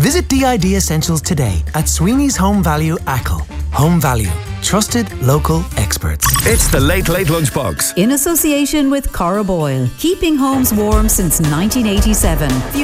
Visit DID Essentials today at Sweeney's Home Value Achill. Home Value. Trusted local experts. It's the Late Late Lunchbox. In association with Cora Boyle. Keeping homes warm since 1987.